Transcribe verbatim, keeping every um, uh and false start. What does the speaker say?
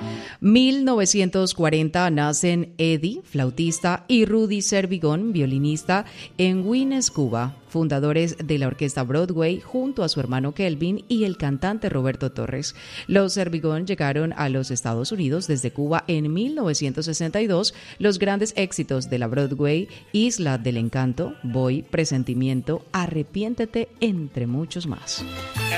mil novecientos cuarenta nacen Eddie, flautista, y Rudy Servigón, violinista, en Winnes, Cuba, fundadores de la orquesta Broadway junto a su hermano Kelvin y el cantante Roberto Torres. Los Servigón llegaron a los Estados Unidos desde Cuba en mil novecientos sesenta y dos. Los grandes éxitos de la Broadway: Isla del Encanto, Boy, Presentimiento, Arrepiéntete, entre muchos más.